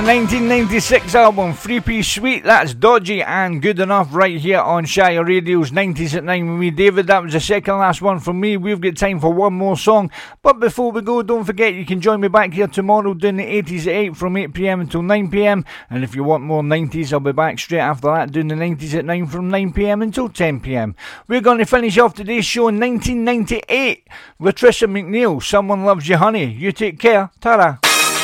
1996 album, 3-Piece Suite, that's Dodgy and Good Enough right here on Shire Radio's 90s at 9 with me, David. That was the second last one from me. We've got time for one more song, but before we go, don't forget you can join me back here tomorrow doing the 80s at 8 from 8pm until 9pm, and if you want more 90s, I'll be back straight after that doing the 90s at 9 from 9pm until 10pm. We're going to finish off today's show in 1998 with Trisha McNeil, Someone Loves You Honey. You take care, ta-ra.